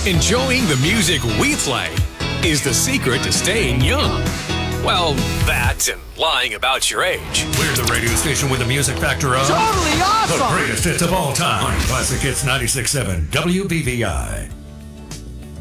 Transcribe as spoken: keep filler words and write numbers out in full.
Enjoying the music we play is the secret to staying young. Well, that and lying about your age. We're the radio station with the music factor of totally awesome. The greatest hits of all time on Classic Hits ninety-six point seven W B V I.